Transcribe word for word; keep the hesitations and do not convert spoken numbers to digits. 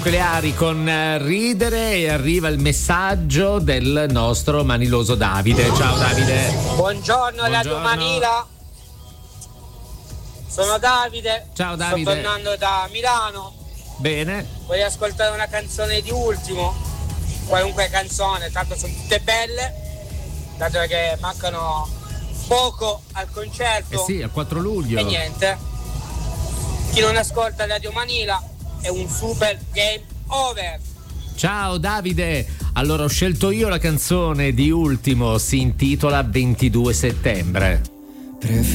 Nucleari con ridere e arriva il messaggio del nostro maniloso Davide. Ciao Davide. Buongiorno, Radio Manila. Sono Davide. Ciao Davide. Sto tornando da Milano. Bene. Voglio ascoltare una canzone di Ultimo, qualunque canzone, tanto sono tutte belle, dato che mancano poco al concerto. Eh sì, al quattro luglio. E niente, chi non ascolta Radio Manila è un super game over. Ciao Davide, allora ho scelto io la canzone di Ultimo, si intitola ventidue settembre.